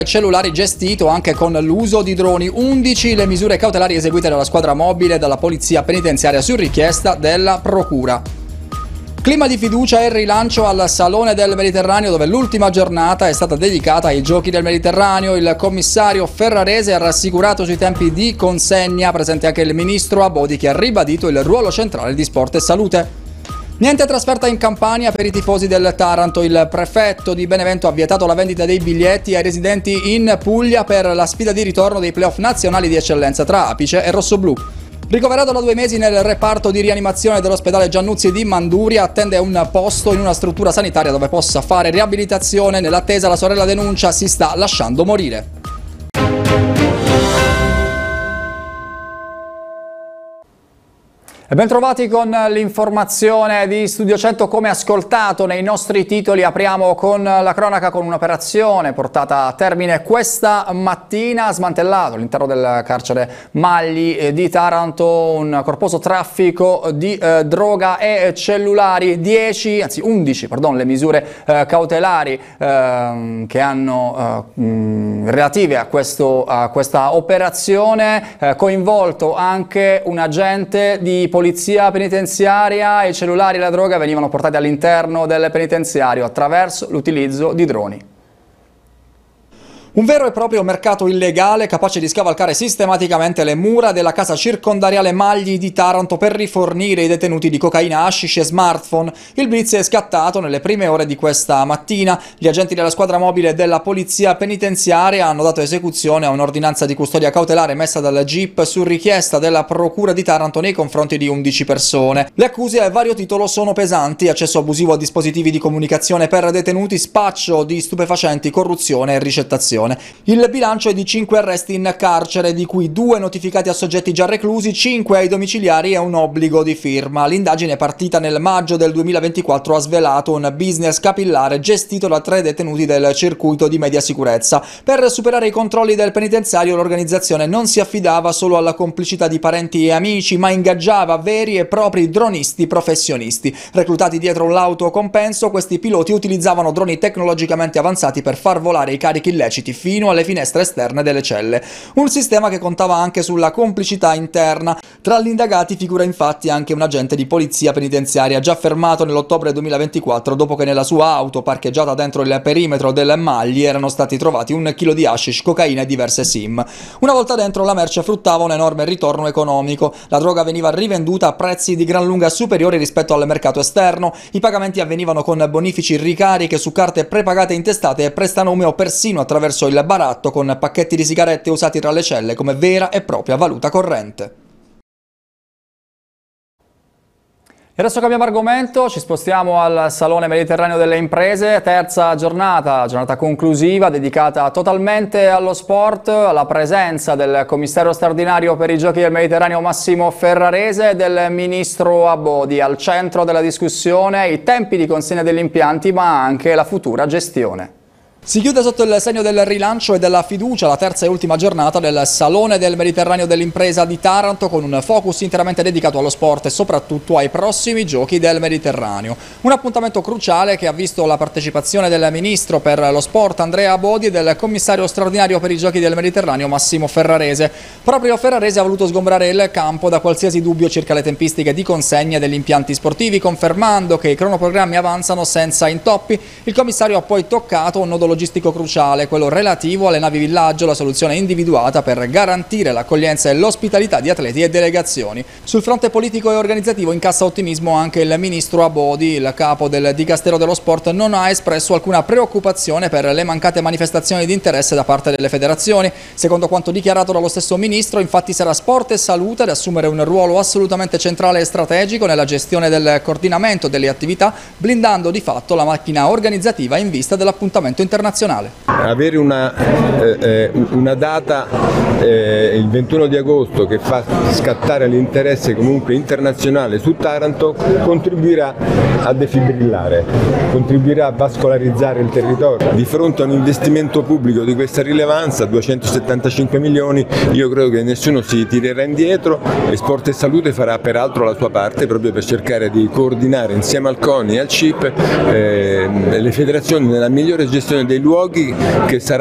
cellulari gestito anche con l'uso di droni. 11 le misure cautelari eseguite dalla squadra mobile e dalla polizia penitenziaria su richiesta della procura. Clima di fiducia e rilancio al Salone del Mediterraneo, dove l'ultima giornata è stata dedicata ai Giochi del Mediterraneo. Il commissario Ferrarese ha rassicurato sui tempi di consegna, presente anche il ministro Abodi, che ha ribadito il ruolo centrale di sport e salute. Niente trasferta in Campania per i tifosi del Taranto. Il prefetto di Benevento ha vietato la vendita dei biglietti ai residenti in Puglia per la sfida di ritorno dei playoff nazionali di eccellenza tra Apice e Rossoblu. Ricoverato da 2 mesi nel reparto di rianimazione dell'ospedale Giannuzzi di Manduria, attende un posto in una struttura sanitaria dove possa fare riabilitazione. Nell'attesa la sorella denuncia si sta lasciando morire. E bentrovati con l'informazione di Studio 100. Come ascoltato nei nostri titoli, apriamo con la cronaca con un'operazione portata a termine questa mattina. Ha smantellato all'interno del carcere Magli di Taranto un corposo traffico di droga e cellulari. 11 le misure cautelari che hanno relative a questa operazione, coinvolto anche un agente di polizia penitenziaria. I cellulari e la droga venivano portati all'interno del penitenziario attraverso l'utilizzo di droni. Un vero e proprio mercato illegale capace di scavalcare sistematicamente le mura della casa circondariale Magli di Taranto per rifornire i detenuti di cocaina, hashish e smartphone. Il blitz è scattato nelle prime ore di questa mattina. Gli agenti della squadra mobile della polizia penitenziaria hanno dato esecuzione a un'ordinanza di custodia cautelare messa dal GIP su richiesta della procura di Taranto nei confronti di 11 persone. Le accuse a vario titolo sono pesanti: accesso abusivo a dispositivi di comunicazione per detenuti, spaccio di stupefacenti, corruzione e ricettazione. Il bilancio è di 5 arresti in carcere, di cui 2 notificati a soggetti già reclusi, 5 ai domiciliari e un obbligo di firma. L'indagine, partita nel maggio del 2024, ha svelato un business capillare gestito da 3 detenuti del circuito di media sicurezza. Per superare i controlli del penitenziario, l'organizzazione non si affidava solo alla complicità di parenti e amici, ma ingaggiava veri e propri dronisti professionisti. Reclutati dietro un lauto compenso, questi piloti utilizzavano droni tecnologicamente avanzati per far volare i carichi illeciti fino alle finestre esterne delle celle. Un sistema che contava anche sulla complicità interna. Tra gli indagati figura infatti anche un agente di polizia penitenziaria già fermato nell'ottobre 2024 dopo che nella sua auto parcheggiata dentro il perimetro del Magli erano stati trovati 1 chilo di hashish, cocaina e diverse SIM. Una volta dentro, la merce fruttava un enorme ritorno economico. La droga veniva rivenduta a prezzi di gran lunga superiori rispetto al mercato esterno. I pagamenti avvenivano con bonifici, ricariche su carte prepagate intestate e prestanome o persino attraverso il baratto con pacchetti di sigarette usati tra le celle come vera e propria valuta corrente. E adesso cambiamo argomento, ci spostiamo al Salone Mediterraneo delle Imprese, terza giornata conclusiva dedicata totalmente allo sport, alla presenza del commissario straordinario per i Giochi del Mediterraneo Massimo Ferrarese e del ministro Abodi. Al centro della discussione i tempi di consegna degli impianti, ma anche la futura gestione. Si chiude sotto il segno del rilancio e della fiducia la terza e ultima giornata del Salone del Mediterraneo dell'Impresa di Taranto, con un focus interamente dedicato allo sport e soprattutto ai prossimi Giochi del Mediterraneo. Un appuntamento cruciale che ha visto la partecipazione del ministro per lo sport Andrea Abodi e del commissario straordinario per i Giochi del Mediterraneo Massimo Ferrarese. Proprio Ferrarese ha voluto sgombrare il campo da qualsiasi dubbio circa le tempistiche di consegna degli impianti sportivi, confermando che i cronoprogrammi avanzano senza intoppi. Il commissario ha poi toccato un nodo logistico cruciale, quello relativo alle navi villaggio, la soluzione individuata per garantire l'accoglienza e l'ospitalità di atleti e delegazioni. Sul fronte politico e organizzativo incassa ottimismo anche il ministro Abodi. Il capo del Dicastero dello Sport non ha espresso alcuna preoccupazione per le mancate manifestazioni di interesse da parte delle federazioni. Secondo quanto dichiarato dallo stesso ministro, infatti sarà sport e salute ad assumere un ruolo assolutamente centrale e strategico nella gestione del coordinamento delle attività, blindando di fatto la macchina organizzativa in vista dell'appuntamento internazionale. Avere una data, il 21 di agosto, che fa scattare l'interesse comunque internazionale su Taranto, contribuirà a defibrillare, contribuirà a vascolarizzare il territorio. Di fronte a un investimento pubblico di questa rilevanza, 275 milioni, io credo che nessuno si tirerà indietro e Sport e Salute farà peraltro la sua parte proprio per cercare di coordinare insieme al CONI e al CIP le federazioni nella migliore gestione dei luoghi, che sarà